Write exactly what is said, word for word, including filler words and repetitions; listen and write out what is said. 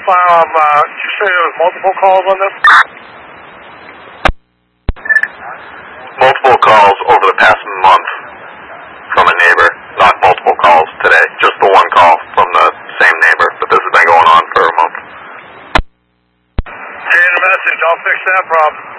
Um, uh, did you say there was multiple calls on this? Multiple calls over the past month from a neighbor. Not multiple calls today, just the one call from the same neighbor. But this has been going on for a month. Change the message. I'll fix that problem.